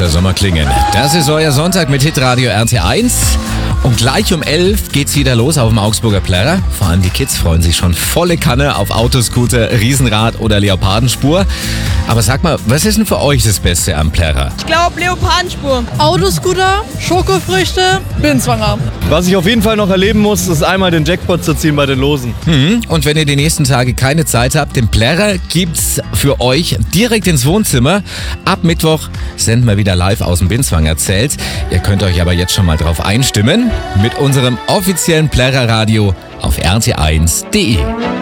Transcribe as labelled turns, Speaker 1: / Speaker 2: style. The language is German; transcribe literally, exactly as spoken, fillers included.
Speaker 1: der Sommer klingen. Das ist euer Sonntag mit Hitradio R T eins. Und gleich um elf geht's wieder los auf dem Augsburger Plärrer. Vor allem die Kids freuen sich schon volle Kanne auf Autoscooter, Riesenrad oder Leopardenspur. Aber sag mal, was ist denn für euch das Beste am Plärrer?
Speaker 2: Ich glaube Leopardenspur.
Speaker 3: Autoscooter, Schokofrüchte, Binswanger.
Speaker 4: Was ich auf jeden Fall noch erleben muss, ist einmal den Jackpot zu ziehen bei den Losen.
Speaker 1: Mhm. Und wenn ihr die nächsten Tage keine Zeit habt, den Plärrer gibt's für euch direkt ins Wohnzimmer. Ab Mittwoch senden wir wieder live aus dem Binswanger Zelt. Ihr könnt euch aber jetzt schon mal drauf einstimmen mit unserem offiziellen Plärrer Radio auf r t eins punkt d e.